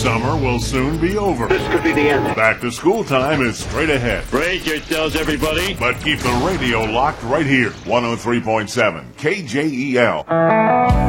Summer will soon be over. This could be the end. Back to school time is straight ahead. Brace yourselves, everybody. But keep the radio locked right here. 103.7 KJEL.